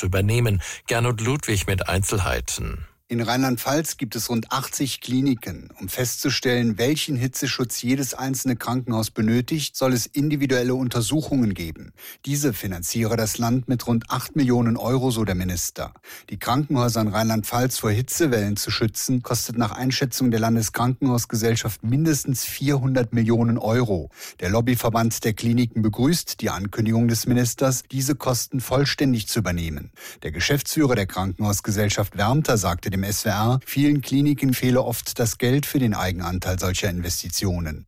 zu übernehmen. Gernot Ludwig mit Einzelheiten. In Rheinland-Pfalz gibt es rund 80 Kliniken. Um festzustellen, welchen Hitzeschutz jedes einzelne Krankenhaus benötigt, soll es individuelle Untersuchungen geben. Diese finanziere das Land mit rund 8 Millionen Euro, so der Minister. Die Krankenhäuser in Rheinland-Pfalz vor Hitzewellen zu schützen, kostet nach Einschätzung der Landeskrankenhausgesellschaft mindestens 400 Millionen Euro. Der Lobbyverband der Kliniken begrüßt die Ankündigung des Ministers, diese Kosten vollständig zu übernehmen. Der Geschäftsführer der Krankenhausgesellschaft Wärmter sagte dem SWR, vielen Kliniken fehle oft das Geld für den Eigenanteil solcher Investitionen.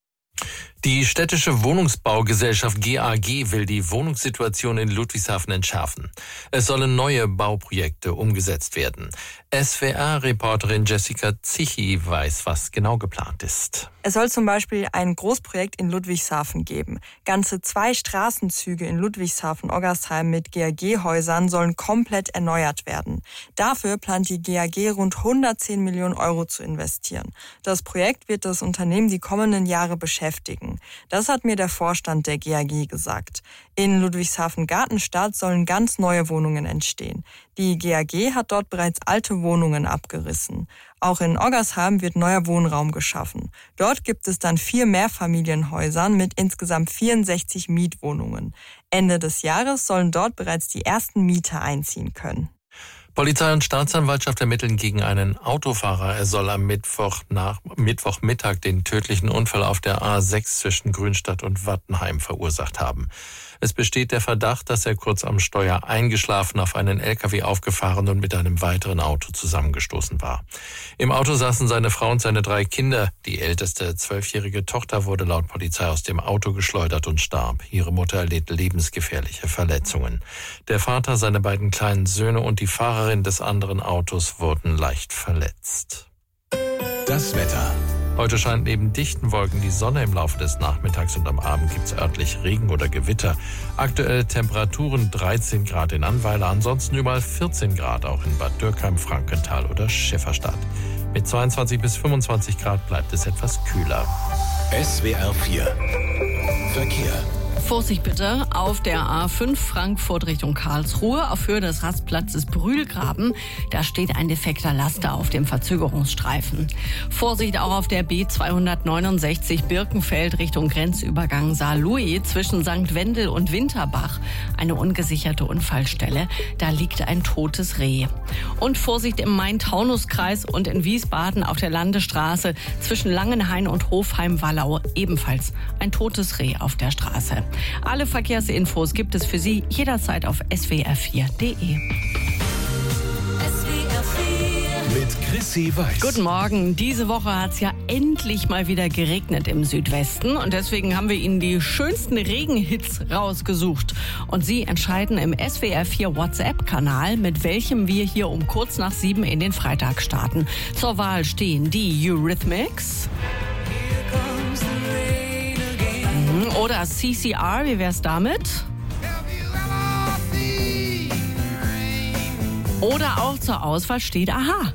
Die städtische Wohnungsbaugesellschaft GAG will die Wohnungssituation in Ludwigshafen entschärfen. Es sollen neue Bauprojekte umgesetzt werden. SWR-Reporterin Jessica Zichi weiß, was genau geplant ist. Es soll zum Beispiel ein Großprojekt in Ludwigshafen geben. Ganze 2 Straßenzüge in Ludwigshafen-Oggersheim mit GAG-Häusern sollen komplett erneuert werden. Dafür plant die GAG rund 110 Millionen Euro zu investieren. Das Projekt wird das Unternehmen die kommenden Jahre beschäftigen. Das hat mir der Vorstand der GAG gesagt. In Ludwigshafen-Gartenstadt sollen ganz neue Wohnungen entstehen. Die GAG hat dort bereits alte Wohnungen abgerissen. Auch in Oggersheim wird neuer Wohnraum geschaffen. Dort gibt es dann 4 Mehrfamilienhäuser mit insgesamt 64 Mietwohnungen. Ende des Jahres sollen dort bereits die ersten Mieter einziehen können. Polizei und Staatsanwaltschaft ermitteln gegen einen Autofahrer. Er soll am Mittwochmittag den tödlichen Unfall auf der A6 zwischen Grünstadt und Wattenheim verursacht haben. Es besteht der Verdacht, dass er kurz am Steuer eingeschlafen auf einen LKW aufgefahren und mit einem weiteren Auto zusammengestoßen war. Im Auto saßen seine Frau und seine 3 Kinder. Die älteste 12-jährige Tochter wurde laut Polizei aus dem Auto geschleudert und starb. Ihre Mutter erlitt lebensgefährliche Verletzungen. Der Vater, seine beiden kleinen Söhne und die Fahrerin des anderen Autos wurden leicht verletzt. Das Wetter. Heute scheint neben dichten Wolken die Sonne im Laufe des Nachmittags und am Abend gibt es örtlich Regen oder Gewitter. Aktuelle Temperaturen 13 Grad in Annweiler, ansonsten überall 14 Grad, auch in Bad Dürkheim, Frankenthal oder Schifferstadt. Mit 22 bis 25 Grad bleibt es etwas kühler. SWR 4 Verkehr. Vorsicht bitte auf der A5 Frankfurt Richtung Karlsruhe auf Höhe des Rastplatzes Brühlgraben. Da steht ein defekter Laster auf dem Verzögerungsstreifen. Vorsicht auch auf der B269 Birkenfeld Richtung Grenzübergang Saarlouis zwischen St. Wendel und Winterbach. Eine ungesicherte Unfallstelle. Da liegt ein totes Reh. Und Vorsicht im Main-Taunus-Kreis und in Wiesbaden auf der Landesstraße zwischen Langenhain und Hofheim-Wallau. Ebenfalls ein totes Reh auf der Straße. Alle Verkehrsinfos gibt es für Sie jederzeit auf swr4.de. Mit Chrissy Weiß. Guten Morgen. Diese Woche hat es ja endlich mal wieder geregnet im Südwesten und deswegen haben wir Ihnen die schönsten Regenhits rausgesucht. Und Sie entscheiden im SWR4 WhatsApp-Kanal, mit welchem wir hier um kurz nach 7 in den Freitag starten. Zur Wahl stehen die Eurythmics oder CCR, wie wär's damit? Oder auch zur Auswahl steht Aha.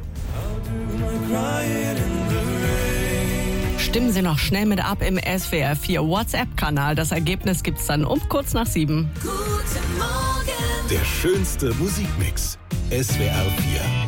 Stimmen Sie noch schnell mit ab im SWR4 WhatsApp-Kanal. Das Ergebnis gibt's dann um kurz nach 7. Guten Morgen. Der schönste Musikmix. SWR 4.